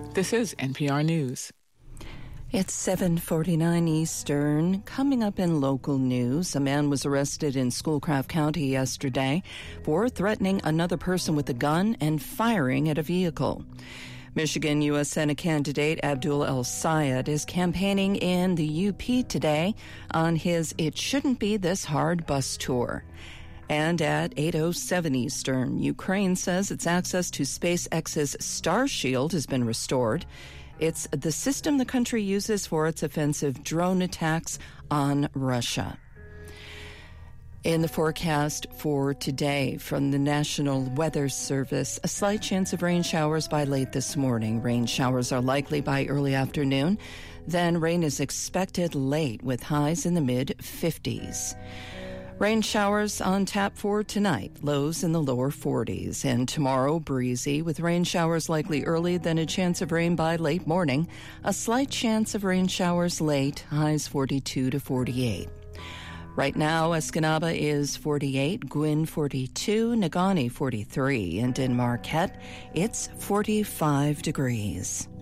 This is NPR News. It's 7:49 Eastern. Coming up in local news, a man was arrested in Schoolcraft County yesterday for threatening another person with a gun and firing at a vehicle. Michigan U.S. Senate candidate Abdul El-Sayed is campaigning in the UP today on his It Shouldn't Be This Hard bus tour. And at 8:07 Eastern, Ukraine says its access to SpaceX's Starshield has been restored. It's the system the country uses for its offensive drone attacks on Russia. In the forecast for today from the National Weather Service, a slight chance of rain showers by late this morning. Rain showers are likely by early afternoon. Then rain is expected late with highs in the mid-50s. Rain showers on tap for tonight, lows in the lower 40s. And tomorrow, breezy with rain showers likely early, then a chance of rain by late morning. A slight chance of rain showers late, highs 42 to 48. Right now, Escanaba is 48, Gwyn 42, Negaunee 43, and in Marquette, it's 45 degrees.